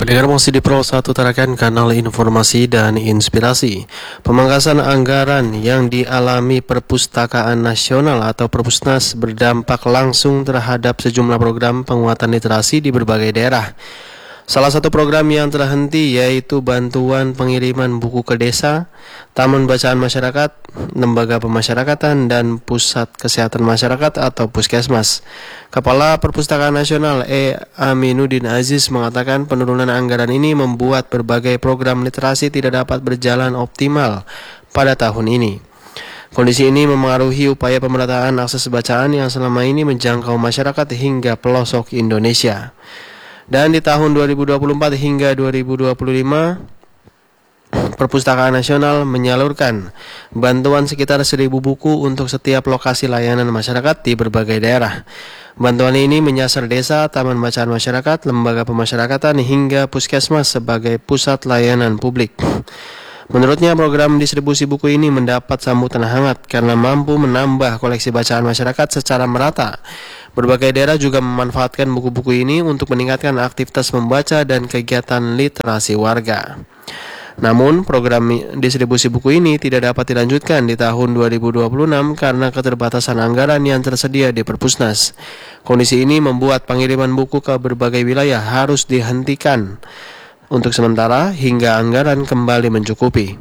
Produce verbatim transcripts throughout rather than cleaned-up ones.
Pendengar masih di Pro satu Tarakan, kanal informasi dan inspirasi. Pemangkasan anggaran yang dialami Perpustakaan Nasional atau Perpusnas berdampak langsung terhadap sejumlah program penguatan literasi di berbagai daerah. Salah satu program yang terhenti yaitu bantuan pengiriman buku ke desa, taman bacaan masyarakat, lembaga pemasyarakatan, dan pusat kesehatan masyarakat atau puskesmas. Kepala Perpustakaan Nasional E. Aminuddin Aziz mengatakan penurunan anggaran ini membuat berbagai program literasi tidak dapat berjalan optimal pada tahun ini. Kondisi ini memengaruhi upaya pemerataan akses bacaan yang selama ini menjangkau masyarakat hingga pelosok Indonesia. Dan di tahun dua ribu dua puluh empat hingga dua ribu dua puluh lima, Perpustakaan Nasional menyalurkan bantuan sekitar seribu buku untuk setiap lokasi layanan masyarakat di berbagai daerah. Bantuan ini menyasar desa, taman bacaan masyarakat, lembaga pemasyarakatan, hingga puskesmas sebagai pusat layanan publik. Menurutnya, program distribusi buku ini mendapat sambutan hangat karena mampu menambah koleksi bacaan masyarakat secara merata. Berbagai daerah juga memanfaatkan buku-buku ini untuk meningkatkan aktivitas membaca dan kegiatan literasi warga. Namun, program distribusi buku ini tidak dapat dilanjutkan di tahun dua ribu dua puluh enam karena keterbatasan anggaran yang tersedia di Perpusnas. Kondisi ini membuat pengiriman buku ke berbagai wilayah harus dihentikan untuk sementara hingga anggaran kembali mencukupi.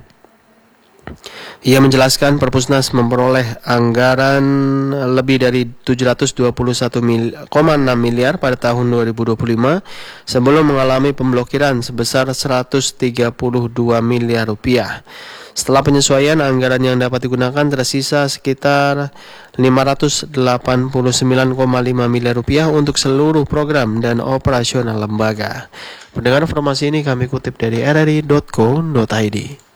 Ia menjelaskan Perpusnas memperoleh anggaran lebih dari tujuh ratus dua puluh satu koma enam miliar pada tahun dua ribu dua puluh lima sebelum mengalami pemblokiran sebesar seratus tiga puluh dua miliar rupiah. Setelah penyesuaian, anggaran yang dapat digunakan tersisa sekitar lima ratus delapan puluh sembilan koma lima miliar rupiah untuk seluruh program dan operasional lembaga. Pendengar, informasi ini kami kutip dari r r i titik co titik i d.